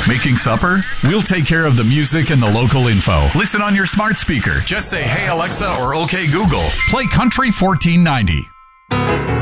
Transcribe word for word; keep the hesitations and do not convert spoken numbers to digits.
Making supper? We'll take care of the music and the local info. Listen on your smart speaker. Just say, "Hey Alexa," or "Okay Google, play Country fourteen ninety."